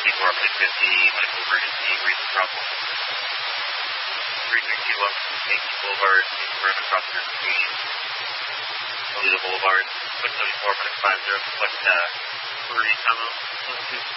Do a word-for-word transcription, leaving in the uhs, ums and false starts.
twenty-four up to fifty, medical emergency, recent problem. three three two one, Yankee Boulevard, burn across the street. Toledo Boulevard, West seventy-four, minus five zero, West, uh, Marie Tunnel.